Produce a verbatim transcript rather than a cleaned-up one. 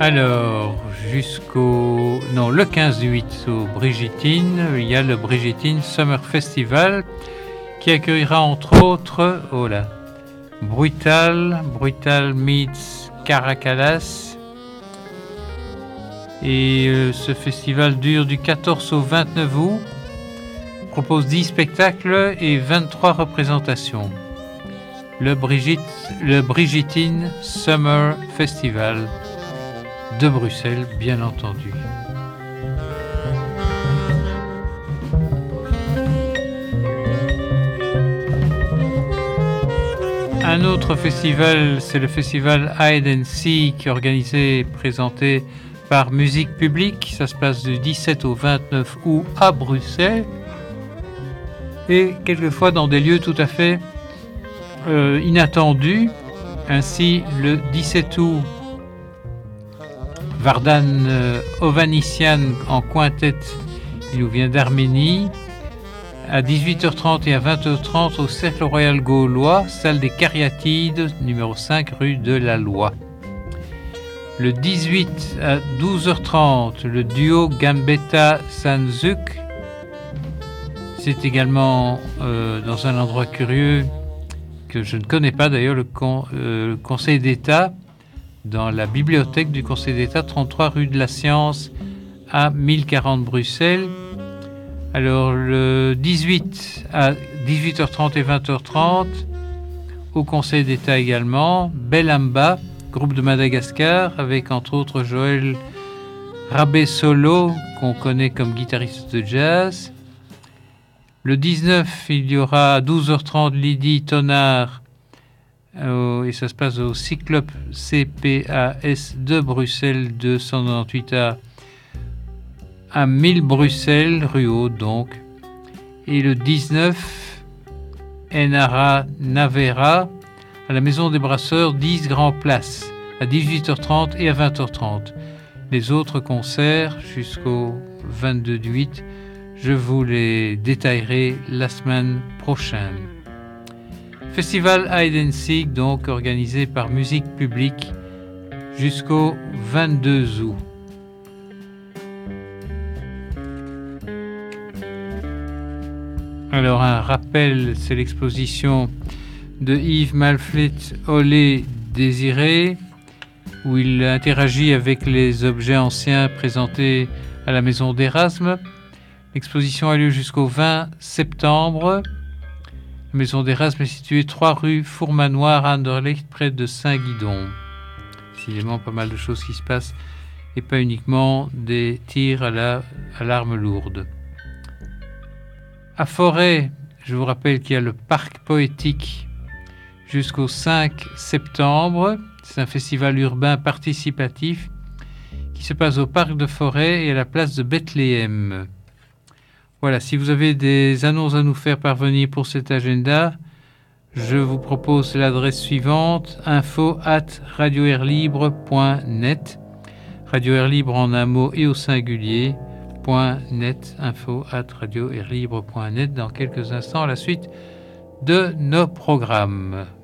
Alors, jusqu'au... Non, le quinze du huit au Brigittine, il y a le Brigittine Summer Festival qui accueillera entre autres, oh là, Brutal, Brutal meets Caracalas. Et euh, ce festival dure du quatorze au vingt-neuf août, propose dix spectacles et vingt-trois représentations. Le, Brigitte, le Brigittine Summer Festival de Bruxelles, bien entendu. Un autre festival, c'est le festival Hide and Seek, organisé et présenté par Musique Publique. Ça se passe du dix-sept au vingt-neuf août à Bruxelles. Et quelquefois dans des lieux tout à fait euh, inattendus. Ainsi, le dix-sept août, Vardan euh, Ovanessian en quintette, il nous vient d'Arménie. À dix-huit heures trente et à vingt heures trente au Cercle Royal Gaulois, salle des Cariatides, numéro cinq, rue de la Loi. Le dix-huit à douze heures trente, le duo Gambetta Sanzuk. C'est également euh, dans un endroit curieux que je ne connais pas d'ailleurs, le, con, euh, le Conseil d'État, dans la bibliothèque du Conseil d'État, trente-trois rue de la Science à mille quarante Bruxelles. Alors le dix-huit à dix-huit heures trente et vingt heures trente, au Conseil d'État également, Bellamba, groupe de Madagascar, avec entre autres Joël Rabé-Solo, qu'on connaît comme guitariste de jazz. Le dix-neuf, il y aura à douze heures trente Lydie Tonard, euh, et ça se passe au Cyclope C P A S de Bruxelles, deux cent quatre-vingt-huit A à mille Bruxelles, rue Haute donc. Et le dix-neuf, Enara Navera, à la Maison des Brasseurs, dix Grand Place, à dix-huit heures trente et à vingt heures trente. Les autres concerts, jusqu'au vingt-deux du huit, je vous les détaillerai la semaine prochaine. Festival Hide and Seek, donc organisé par Musique Publique, jusqu'au vingt-deux août. Alors un rappel, c'est l'exposition de Yves Malflet Olé Désiré, où il interagit avec les objets anciens présentés à la maison d'Erasme. L'exposition a lieu jusqu'au vingt septembre. La maison d'Erasme est située trois rue Fourmanoir à Anderlecht, près de Saint-Guidon. Décidément pas mal de choses qui se passent et pas uniquement des tirs à, la, à l'arme lourde. À Forêt, je vous rappelle qu'il y a le parc poétique jusqu'au cinq septembre. C'est un festival urbain participatif qui se passe au parc de Forêt et à la place de Bethléem. Voilà, si vous avez des annonces à nous faire parvenir pour cet agenda, je vous propose l'adresse suivante, info arobase radio air libre point net, Radio Air Libre en un mot et au singulier, .net, info arobase radio air libre point net. Dans quelques instants, la suite de nos programmes.